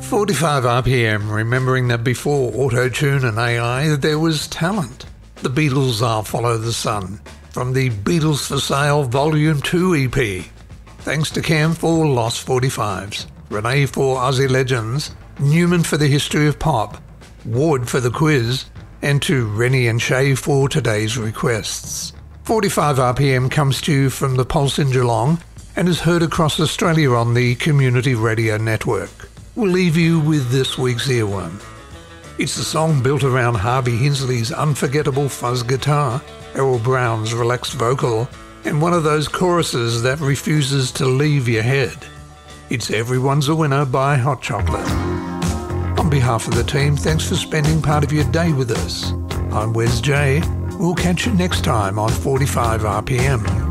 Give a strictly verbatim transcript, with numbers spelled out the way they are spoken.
forty-five R P M, remembering that before auto-tune and A I, there was talent. The Beatles are Follow the Sun, from the Beatles for Sale Volume two E P. Thanks to Cam for Lost forty-fives, Renee for Aussie Legends, Newman for the History of Pop, Ward for the Quiz, and to Rennie and Shay for today's requests. forty-five R P M comes to you from the Pulse in Geelong and is heard across Australia on the Community Radio Network. We'll leave you with this week's earworm. It's a song built around Harvey Hinsley's unforgettable fuzz guitar, Errol Brown's relaxed vocal, and one of those choruses that refuses to leave your head. It's Everyone's a Winner by Hot Chocolate. On behalf of the team, thanks for spending part of your day with us. I'm Wes J. We'll catch you next time on forty-five R P M.